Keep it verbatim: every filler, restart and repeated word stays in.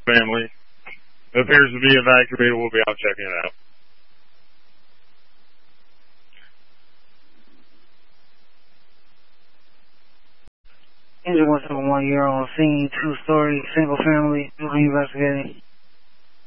family. It appears to be evacuated. We'll be out checking it out. Engine one seven one, you're on scene, two-story, single family, building investigating.